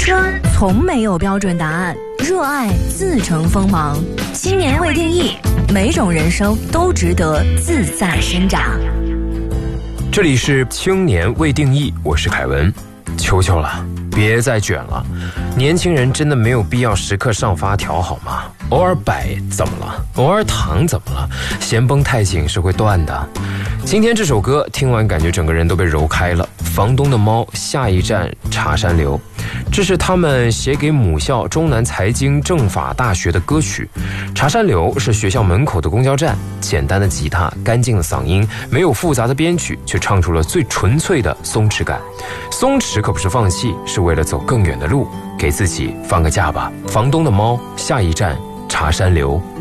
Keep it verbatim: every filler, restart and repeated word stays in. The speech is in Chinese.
春从没有标准答案，热爱自成锋芒。青年未定义，每种人生都值得自在生长。 这里是青年未定义，我是凯文。求求了，别再卷了，年轻人真的没有必要时刻上发条好吗？偶尔摆怎么了？偶尔躺怎么了？弦绷太紧是会断的。今天这首歌听完感觉整个人都被揉开了。房东的猫，下一站茶山流，这是他们写给母校中南财经政法大学的歌曲。茶山流是学校门口的公交站，简单的吉他，干净的嗓音，没有复杂的编曲，却唱出了最纯粹的松弛感。松弛可不是放弃，是为了走更远的路，给自己放个假吧。房东的猫，下一站茶山流。